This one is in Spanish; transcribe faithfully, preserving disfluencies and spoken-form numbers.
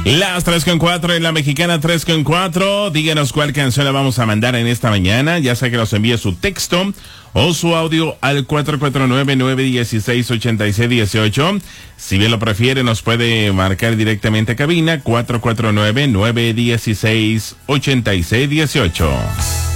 Las tres con cuatro en la Mexicana tres con cuatro. Díganos cuál canción la vamos a mandar en esta mañana. Ya sea que nos envíe su texto o su audio al cuatro cuatro nueve, nueve uno seis, ocho seis uno ocho. Si bien lo prefiere, nos puede marcar directamente a cabina cuatro cuatro nueve, nueve uno seis, ocho seis uno ocho.